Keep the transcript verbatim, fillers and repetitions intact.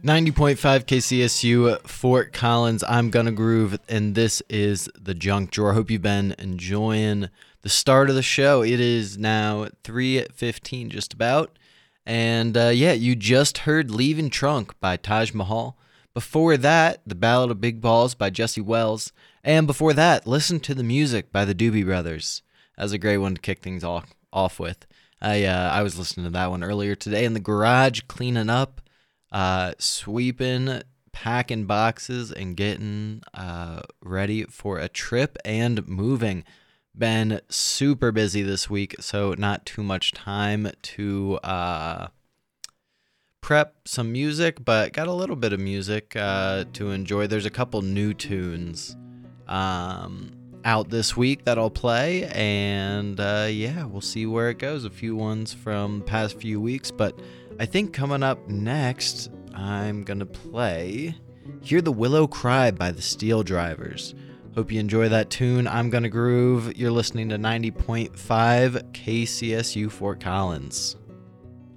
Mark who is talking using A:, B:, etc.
A: ninety point five K C S U, Fort Collins. I'm Gonna Groove, and this is the Junk Drawer. Hope you've been enjoying the start of the show. It is now three fifteen, just about. And uh, yeah, you just heard Leaving Trunk by Taj Mahal. Before that, The Ballad of Big Balls by Jesse Wells. And before that, Listen to the Music by the Doobie Brothers. That was a great one to kick things off, off with. I, uh, I was listening to that one earlier today in the garage, cleaning up. Uh, sweeping, packing boxes, and getting uh, ready for a trip and moving. Been super busy this week, so not too much time to uh, prep some music, but got a little bit of music uh, to enjoy. There's a couple new tunes um, out this week that I'll play, and uh, yeah, we'll see where it goes. A few ones from the past few weeks, but I think coming up next, I'm going to play Hear the Willow Cry by the Steel Drivers. Hope you enjoy that tune. I'm Gonna Groove. You're listening to ninety point five K C S U Fort Collins.